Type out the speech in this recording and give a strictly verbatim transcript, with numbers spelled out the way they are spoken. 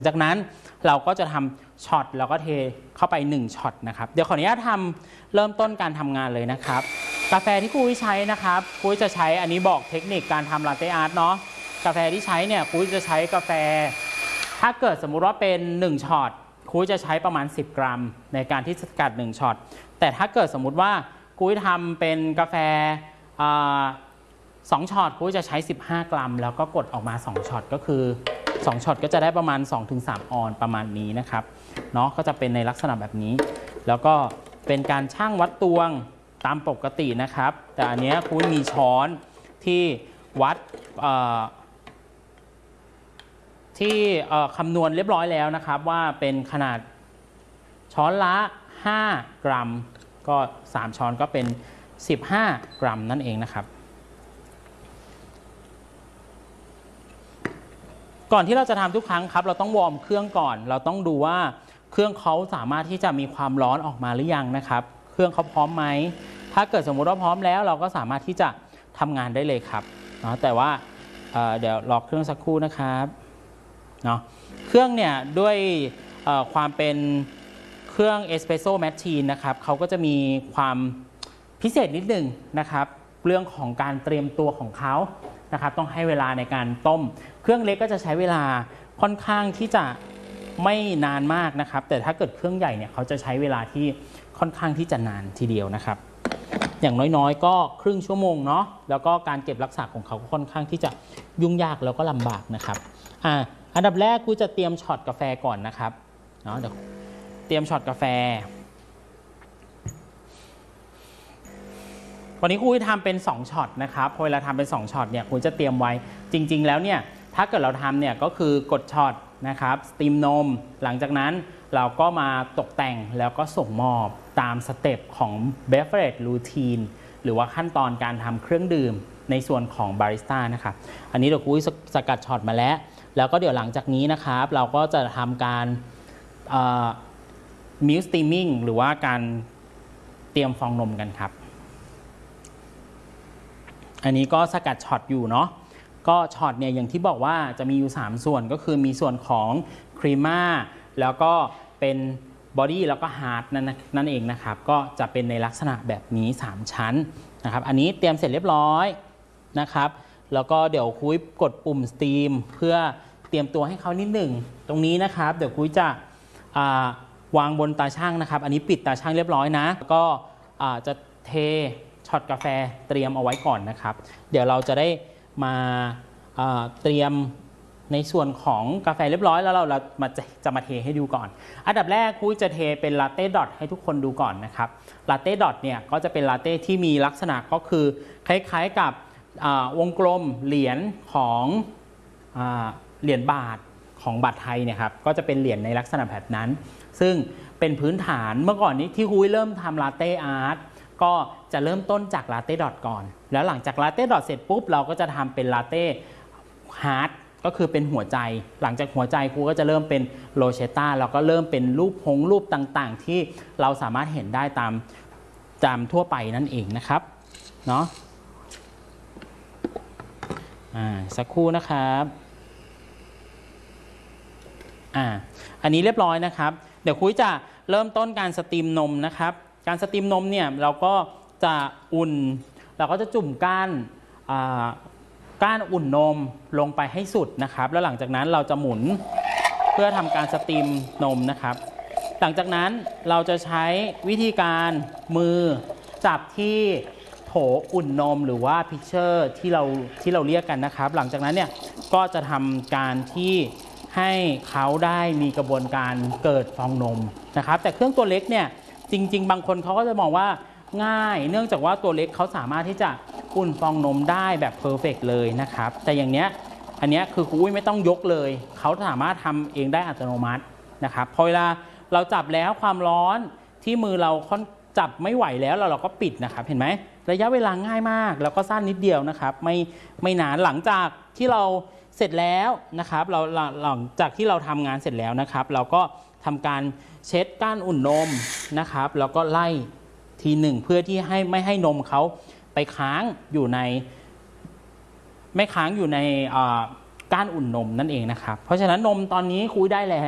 จากนั้นเราก็จะทำช็อตแล้วก็เทเข้าไปหนึ่งช็อตนะครับเดี๋ยวขออนุญาตทำเริ่มต้นการทำงานเลยนะครับกาแฟที่ครูใช้นะครับครูจะใช้อันนี้บอกเทคนิคการทำลาเต้อาร์ตเนาะกาแฟที่ใช้เนี่ยครูจะใช้กาแฟถ้าเกิดสมมุติว่าเป็นหนึ่งช็อตครูจะใช้ประมาณสิบกรัมในการที่สกัดหนึ่งช็อตแต่ถ้าเกิดสมมุติว่าครูทำเป็นกาแฟสองช็อตครูจะใช้สิบห้ากรัมแล้วก็กดออกมาสองช็อตก็คือสองช็อตก็จะได้ประมาณ สองถึงสาม ออนประมาณนี้นะครับเนาะก็จะเป็นในลักษณะแบบนี้แล้วก็เป็นการชั่งวัดตวงตามปกตินะครับแต่อันนี้ครูมีช้อนที่วัดที่คำนวณเรียบร้อยแล้วนะครับว่าเป็นขนาดช้อนละห้ากรัมก็สามช้อนก็เป็นสิบห้ากรัมนั่นเองนะครับก่อนที่เราจะทำทุกครั้งครับเราต้องวอร์มเครื่องก่อนเราต้องดูว่าเครื่องเขาสามารถที่จะมีความร้อนออกมาหรือยังนะครับเครื่องเขาพร้อมไหมถ้าเกิดสมมุติว่าพร้อมแล้วเราก็สามารถที่จะทำงานได้เลยครับเนาะแต่ว่า เ, เดี๋ยวรอเครื่องสักครู่นะครับเนาะเครื่องเนี่ยด้วยความเป็นเครื่องเอสเปรสโซ่แมชชีนนะครับเขาก็จะมีความพิเศษนิดนึงนะครับเรื่องของการเตรียมตัวของเขานะครับต้องให้เวลาในการต้มเครื่องเล็กก็จะใช้เวลาค่อนข้างที่จะไม่นานมากนะครับแต่ถ้าเกิดเครื่องใหญ่เนี่ยเขาจะใช้เวลาที่ค่อนข้างที่จะนานทีเดียวนะครับอย่างน้อยๆก็ครึ่งชั่วโมงเนาะแล้วก็การเก็บรักษาของเขาค่อนข้างที่จะยุ่งยากแล้วก็ลำบากนะครับอ่าอันดับแรกครูจะเตรียมช็อตกาแฟก่อนนะครับเนาะเดี๋ยวเตรียมช็อตกาแฟวันนี้ครูจะทำเป็นสองช็อตนะครับพอเวลาทำเป็นสองช็อตเนี่ยครูจะเตรียมไว้จริงๆแล้วเนี่ยถ้าเกิดเราทำเนี่ยก็คือกดช็อตนะครับสตีมนมหลังจากนั้นเราก็มาตกแต่งแล้วก็ส่งมอบตามสเต็ปของ beverage routine หรือว่าขั้นตอนการทำเครื่องดื่มในส่วนของบาริสต้านะครับอันนี้เดี๋ยวครูสกัดช็อตมาแล้วแล้วก็เดี๋ยวหลังจากนี้นะครับเราก็จะทำการมิลสตีมมิ่งหรือว่าการเตรียมฟองนมกันครับอันนี้ก็สกัดช็อตอยู่เนาะก็ช็อตเนี่ยอย่างที่บอกว่าจะมีอยู่สามส่วนก็คือมีส่วนของครีม่าแล้วก็เป็นบอดี้แล้วก็ฮาร์ดนั่นนั่นเองนะครับก็จะเป็นในลักษณะแบบนี้สามชั้นนะครับอันนี้เตรียมเสร็จเรียบร้อยนะครับแล้วก็เดี๋ยวคุยกดปุ่มสตีมเพื่อเตรียมตัวให้เขานิดหนึ่งตรงนี้นะครับเดี๋ยวคุยจะวางบนตาช่างนะครับอันนี้ปิดตาช่างเรียบร้อยนะก็จะเทช็อตกาแฟเตรียมเอาไว้ก่อนนะครับเดี๋ยวเราจะได้มาเตรียมในส่วนของกาแฟเรียบร้อยแล้วเราเรามาจะมาเทให้ดูก่อนอันดับแรกคุยจะเทเป็นลาเต้ดอทให้ทุกคนดูก่อนนะครับลาเต้ดอทเนี่ยก็จะเป็นลาเต้ที่มีลักษณะก็คือคล้ายๆกับวงกลมเหรียญของเหรียญบาทของบาทไทยเนี่ยครับก็จะเป็นเหรียญในลักษณะแบบนั้นซึ่งเป็นพื้นฐานเมื่อก่อนนี้ที่คุยเริ่มทำลาเต้อาร์ตก็จะเริ่มต้นจากลาเต้ดอทก่อนแล้วหลังจากลาเต้ดอทเสร็จปุ๊บเราก็จะทำเป็นลาเต้ฮาร์ดก็คือเป็นหัวใจหลังจากหัวใจครูก็จะเริ่มเป็นโรเชตต้าแล้วก็เริ่มเป็นรูปหงรูปต่างๆที่เราสามารถเห็นได้ตามตามทั่วไปนั่นเองนะครับเนาะอ่าสักครู่นะครับอ่าอันนี้เรียบร้อยนะครับเดี๋ยวครูจะเริ่มต้นการสตรีมนมนะครับการสตรีมนมเนี่ยเราก็จะอุ่นเราก็จะจุ่มก้านก้านอุ่นนมลงไปให้สุดนะครับแล้วหลังจากนั้นเราจะหมุนเพื่อทำการสตรีมนมนะครับหลังจากนั้นเราจะใช้วิธีการมือจับที่โถอุ่นนมหรือว่าพิชเชอร์ที่เราที่เราเรียกกันนะครับหลังจากนั้นเนี่ยก็จะทำการที่ให้เขาได้มีกระบวนการเกิดฟองนมนะครับแต่เครื่องตัวเล็กเนี่ยจริงๆบางคนเขาก็จะมองว่าง่ายเนื่องจากว่าตัวเล็กเขาสามารถที่จะอุ่นฟองนมได้แบบเพอร์เฟกต์เลยนะครับแต่อย่างเนี้ยอันเนี้ยคือครูไม่ต้องยกเลยเขาสามารถทำเองได้อัตโนมัตินะครับพอเวลาเราจับแล้วความร้อนที่มือเราจับไม่ไหวแล้วเราเราก็ปิดนะครับเห็นไหมระยะเวลาง่ายมากแล้วก็สั้นนิดเดียวนะครับไม่ไม่นานหลังจากที่เราเสร็จแล้วนะครับเราหลังจากที่เราทำงานเสร็จแล้วนะครับเราก็ทำการเช็ดก้านอุ่นนมนะครับแล้วก็ไล่ทีหนึ่งเพื่อที่ให้ไม่ให้นมเขาไปค้างอยู่ในไม่ค้างอยู่ในก้านอุ่นนมนั่นเองนะครับเพราะฉะนั้นนมตอนนี้คุยได้แล้ว